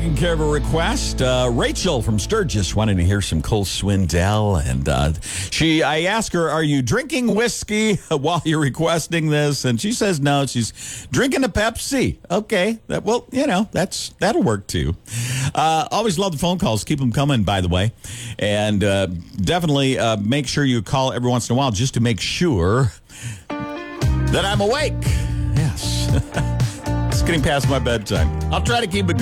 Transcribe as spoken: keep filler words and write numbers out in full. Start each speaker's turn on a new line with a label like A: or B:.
A: Taking care of a request. Uh, Rachel from Sturgis wanted to hear some Cole Swindell, and uh, she. I asked her, "Are you drinking whiskey while you're requesting this?" And she says, "No, she's drinking a Pepsi." Okay, that, well, you know, that's that'll work too. Uh, always love the phone calls. Keep them coming, by the way, and uh, definitely uh, make sure you call every once in a while just to make sure that I'm awake. Yes, it's getting past my bedtime. I'll try to keep it going.